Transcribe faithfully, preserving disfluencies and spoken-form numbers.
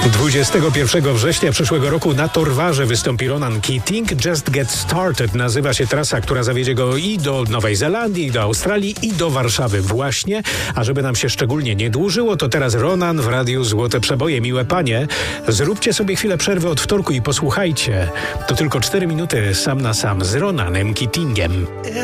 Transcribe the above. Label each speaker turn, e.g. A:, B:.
A: dwudziestego pierwszego września przyszłego roku na Torwarze wystąpi Ronan Keating. Just Get Started nazywa się trasa, która zawiedzie go i do Nowej Zelandii, i do Australii, i do Warszawy właśnie. A żeby nam się szczególnie nie dłużyło, to teraz Ronan w Radiu Złote Przeboje. Miłe panie, zróbcie sobie chwilę przerwy od wtorku i posłuchajcie. To tylko cztery minuty sam na sam z Ronanem Keatingiem.